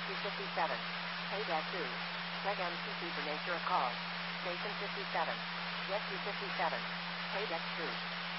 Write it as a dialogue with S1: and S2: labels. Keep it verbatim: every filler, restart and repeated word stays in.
S1: two fifty-seven. Paid at two. Check M C C for nature of call. Station fifty-seven. Jet two fifty-seven. Paid at two.